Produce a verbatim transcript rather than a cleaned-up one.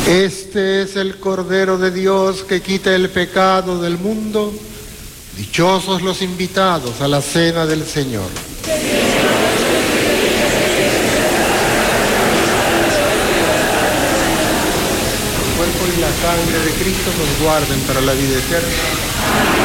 Este es el Cordero de Dios que quita el pecado del mundo. Dichosos los invitados a la cena del Señor. El cuerpo y la sangre de Cristo nos guarden para la vida eterna.